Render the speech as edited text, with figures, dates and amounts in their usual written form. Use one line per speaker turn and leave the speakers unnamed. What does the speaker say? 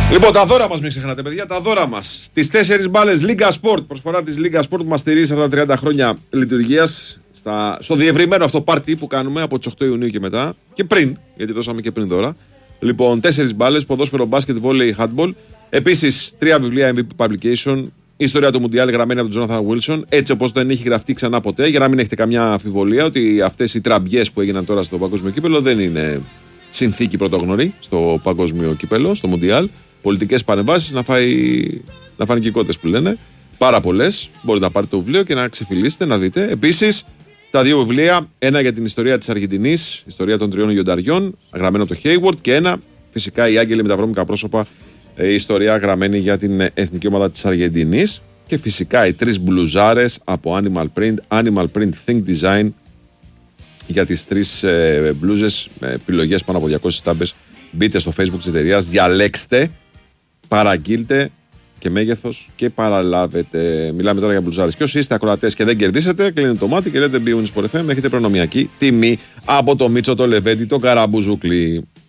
Λοιπόν, τα δώρα μας, μην ξεχνάτε, παιδιά, τα δώρα μας. Τις 4 μπάλες Λίγκα Sport, προσφορά της Λίγκα Sport που μας στηρίζει αυτά τα 30 χρόνια λειτουργίας στο διευρυμένο αυτό πάρτι που κάνουμε από τις 8 Ιουνίου και μετά. Και πριν, γιατί δώσαμε και πριν δώρα. Λοιπόν, 4 μπάλες, ποδόσφαιρο, μπάσκετ, βόλεϊ, handball. Επίσης, 3 βιβλία MVP Publication. Ιστορία του Μουντιάλ γραμμένη από τον Τζόναθαν Βίλσον, έτσι όπως δεν έχει γραφτεί ξανά ποτέ, για να μην έχετε καμιά αμφιβολία ότι αυτές οι τραμπιές που έγιναν τώρα στο παγκόσμιο κύπελο δεν είναι συνθήκη πρωτόγνωρη στο παγκόσμιο κύπελο, στο Μουντιάλ. Πολιτικές παρεμβάσεις, να φάνε και κότες που λένε. Πάρα πολλές. Μπορείτε να πάρετε το βιβλίο και να ξεφυλίσετε, να δείτε. Επίσης, τα 2 βιβλία, ένα για την ιστορία της Αργεντινής, ιστορία των 3 λιονταριών, γραμμένο από το Hayward, και ένα, φυσικά, οι άγγελοι με τα βρώμικα πρόσωπα. Η ιστορία γραμμένη για την εθνική ομάδα της Αργεντινής, και φυσικά οι 3 μπλουζάρες από Animal Print Think Design, για τις 3 μπλούζες με επιλογές πάνω από 200 στάμπες. Μπείτε στο Facebook της εταιρείας, διαλέξτε, παραγγείλτε και μέγεθος και παραλάβετε. Μιλάμε τώρα για μπλουζάρες. Και όσοι είστε ακροατές και δεν κερδίσετε, κλείνετε το μάτι και λέτε Beyond Sport FM, έχετε προνομιακή τιμή από το Μίτσο, το Λεβέντη, το Καραμπουζούκλι.